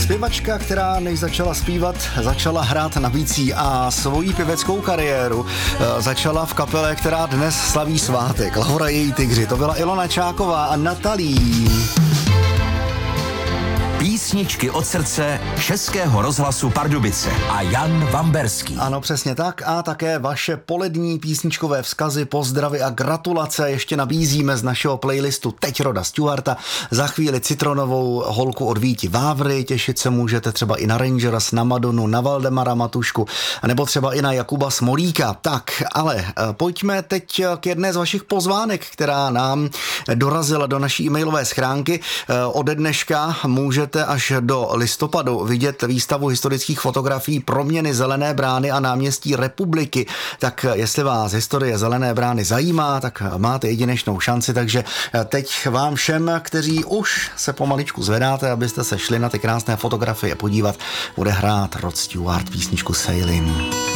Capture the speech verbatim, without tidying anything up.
Zpěvačka, která než začala zpívat, začala hrát na bicí a svoji pěveckou kariéru začala v kapele, která dnes slaví svátek. Laura její tygři, to byla Ilona Čáková a Natalí. Písničky od srdce Českého rozhlasu Pardubice a Jan Vamberský. Ano, přesně tak a také vaše polední písničkové vzkazy, pozdravy a gratulace ještě nabízíme z našeho playlistu Teď Roda Stewarta. Za chvíli citronovou holku od Víti Vávry, těšit se můžete třeba i na Rangers, na Madonu, na Valdemara Matušku, nebo třeba i na Jakuba Smolíka. Tak, ale pojďme teď k jedné z vašich pozvánek, která nám dorazila do naší e-mailové schránky. Ode dneška můžete až do listopadu vidět výstavu historických fotografií proměny Zelené brány a náměstí Republiky. Tak jestli vás historie Zelené brány zajímá, tak máte jedinečnou šanci, takže teď vám všem, kteří už se pomaličku zvedáte, abyste se šli na ty krásné fotografie podívat, bude hrát Rod Stewart písničku Sailing.